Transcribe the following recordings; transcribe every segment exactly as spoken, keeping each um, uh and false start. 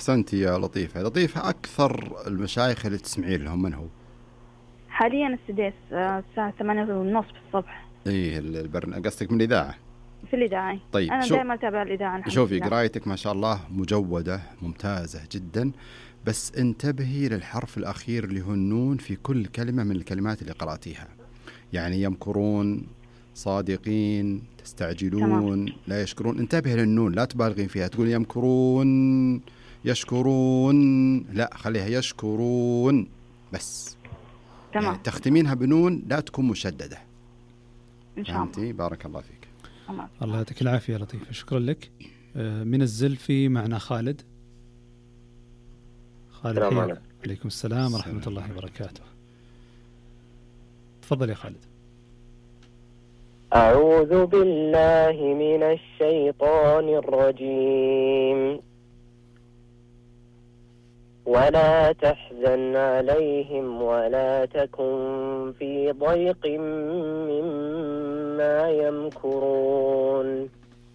أحسنتي يا لطيفة. لطيفة، أكثر المشايخ اللي تسمعين لهم من هو؟ حاليا السديس الساعة ثمانية ونص في الصبح. إيه البرن قصدك من الإذاعة؟ في الإذاعة. طيب أنا شو... دائما أتابع الإذاعة الحمد شوفي لله. قرايتك ما شاء الله مجودة ممتازة جدا، بس انتبهي للحرف الأخير اللي هو النون في كل كلمة من الكلمات اللي قرأتيها. يعني يمكرون، صادقين، تستعجلون، تمام. لا يشكرون. انتبهي للنون، لا تبالغين فيها تقول يمكرون يشكرون، لا خليها يشكرون بس. تمام. يعني تختمينها بنون لا تكون مشددة. إن شاء الله. فهمتي؟ بارك الله فيك. الله, الله يعطيك العافية لطيفة، شكرا لك. من الزلفي معنا خالد. خالد السلام عليكم. عليكم السلام ورحمة الله وبركاته. تفضل يا خالد. أعوذ بالله من الشيطان الرجيم. ولا تحزن عليهم ولا تكن في ضيق مما يمكرون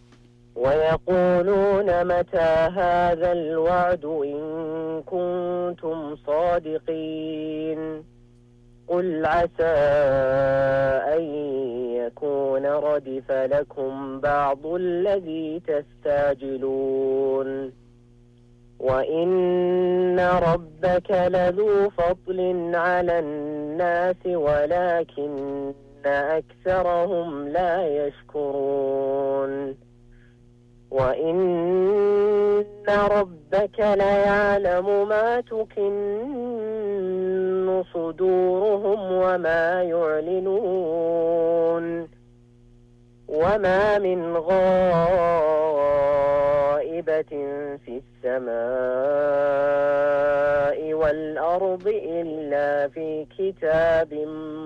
ويقولون متى هذا الوعد إن كنتم صادقين قل عسى أن يكون ردف لكم بعض الذي تستعجلون وإن ربك لذو فضل على الناس ولكن أكثرهم لا يشكرون وإن ربك ليعلم ما تكن صدورهم وما يعلنون وما من غائبة في السماء والأرض إلا في كتاب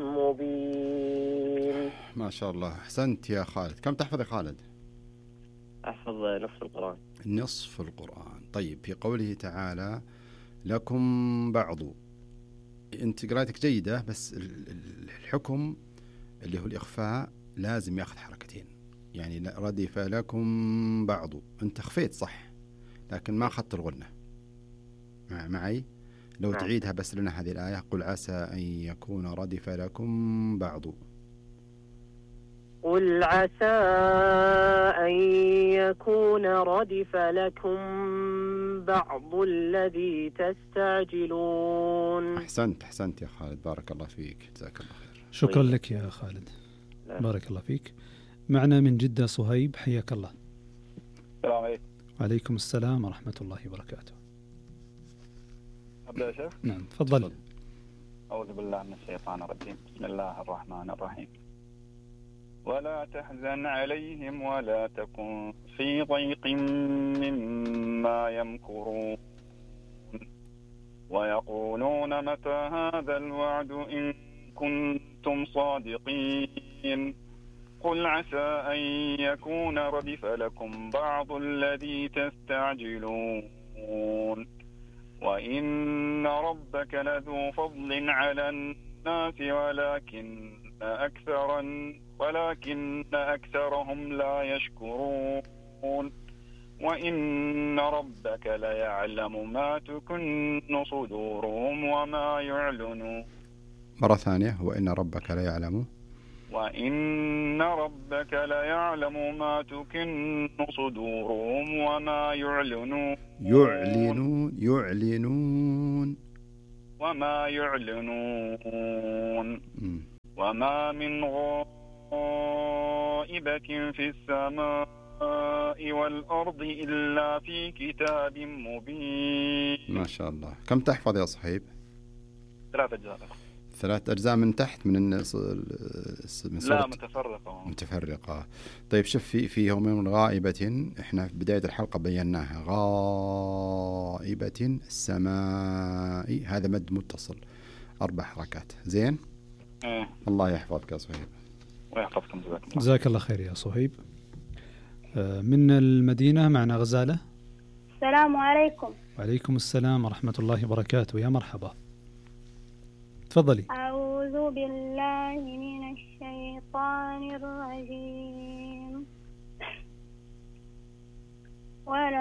مبين. ما شاء الله، أحسنت يا خالد. كم تحفظ يا خالد؟ أحفظ نصف القرآن. نصف القرآن. طيب في قوله تعالى لكم بعض، أنت قراءتك جيدة، بس الحكم اللي هو الإخفاء لازم يأخذ حركتين. يعني ردف لكم بعض، أنت خفيت صح لكن ما أخذت الغنة معي. لو نعم. تعيدها بس لنا هذه الآية، قل عسى أن يكون ردف لكم بعض. قل عسى أن يكون ردف لكم بعض الذي تستعجلون. أحسنت أحسنت يا خالد، بارك الله فيك، جزاك الله خير. شكرا لك يا خالد. لا. بارك الله فيك. معنا من جدة صهيب، حياك الله. السلام عليكم. وعليكم السلام ورحمة الله وبركاته. أبدأ يا شيخ؟ نعم تفضل. أعوذ بالله من الشيطان الرجيم. بسم الله الرحمن الرحيم. ولا تحزن عليهم ولا تكن في ضيق مما يمكرون ويقولون متى هذا الوعد إن كنتم صادقين قل عسى أن يكون ردف لكم بعض الذي تستعجلون وإن ربك لذو فضل على الناس ولكن أكثر ولكن أكثرهم لا يشكرون وإن ربك ليعلم ما تكن صدورهم وما يعلنون. مرة ثانية، وإن ربك ليعلم وإن ربك ليعلم ما تكن صدورهم وما يعلنون يعلنون يعلنون وما يعلنون م. وما من غائبة في السماء والأرض إلا في كتاب مبين. ما شاء الله. كم تحفظ يا صهيب؟ ثلاث أجزاء. ثلاث أجزاء من تحت من النص... من لا متفرقة. متفرقة. طيب شوف، في في يوم من غائبة، إحنا في بداية الحلقة بيناها غائبة السماء، هذا مد متصل أربع حركات. زين. إيه. الله يحفظك يا صهيب. ويحفظكم. جزاك الله. جزاك الله خير يا صهيب. من المدينة معنا غزالة. السلام عليكم. وعليكم السلام ورحمة الله وبركاته. يا مرحبا، تفضلي. أعوذ بالله من الشيطان الرجيم. ولا